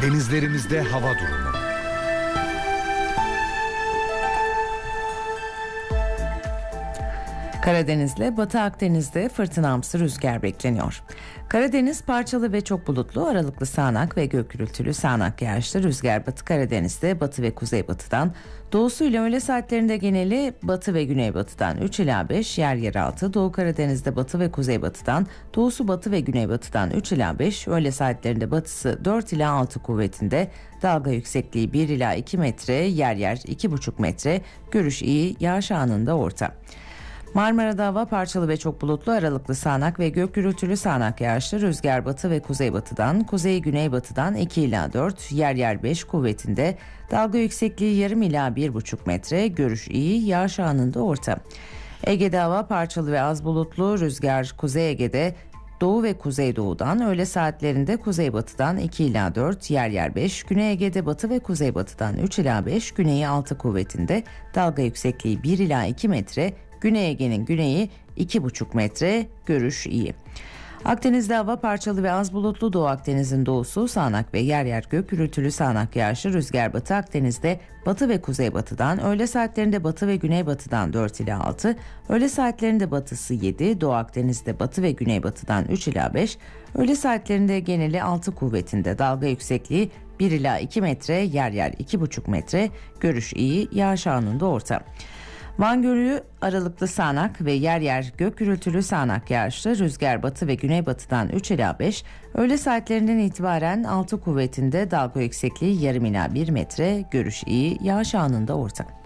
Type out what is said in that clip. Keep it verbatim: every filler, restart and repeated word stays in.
Denizlerimizde hava durumu. Karadeniz'le Batı Akdeniz'de fırtınamsı rüzgar bekleniyor. Karadeniz parçalı ve çok bulutlu, aralıklı sağanak ve gök gürültülü sağanak yağışlı rüzgar Batı Karadeniz'de batı ve kuzeybatıdan, doğusuyla öğle saatlerinde geneli batı ve güneybatıdan üç ila beş, yer yer altı, Doğu Karadeniz'de batı ve kuzeybatıdan, doğusu batı ve güneybatıdan üç ila beş, öğle saatlerinde batısı dört ila altı kuvvetinde, dalga yüksekliği bir ila iki metre, yer yer iki buçuk metre, görüş iyi, yağış anında orta. Marmara'da hava parçalı ve çok bulutlu, aralıklı sağanak ve gök gürültülü sağanak yağışlı, rüzgar batı ve kuzeybatıdan, kuzey güneybatıdan iki ila dört, yer yer beş kuvvetinde, dalga yüksekliği yarım ila bir buçuk metre, görüş iyi, yağış anında orta. Ege'de hava parçalı ve az bulutlu, rüzgar Kuzey Ege'de doğu ve kuzeydoğudan, öğle saatlerinde kuzeybatıdan iki ila dört, yer yer beş, Güney Ege'de batı ve kuzeybatıdan üç ila beş, güneyi altı kuvvetinde, dalga yüksekliği bir ila iki metre, Güney Ege'nin güneyi iki buçuk metre, görüş iyi. Akdeniz'de hava parçalı ve az bulutlu, Doğu Akdeniz'in doğusu sağanak ve yer yer gök gürültülü sağanak yağışlı, rüzgar Batı Akdeniz'de batı ve kuzeybatıdan, öğle saatlerinde batı ve güneybatıdan dört ila altı, öğle saatlerinde batısı yedi, Doğu Akdeniz'de batı ve güneybatıdan üç ila beş, öğle saatlerinde geneli altı kuvvetinde, dalga yüksekliği bir ila iki metre, yer yer iki buçuk metre, görüş iyi, yağış anında orta. Van Gölü aralıklı sağanak ve yer yer gök gürültülü sağanak yağışlı, rüzgar batı ve güneybatıdan üç ila beş, öğle saatlerinden itibaren altı kuvvetinde, dalga yüksekliği yarım ila bir metre, görüş iyi, yağış anında orta.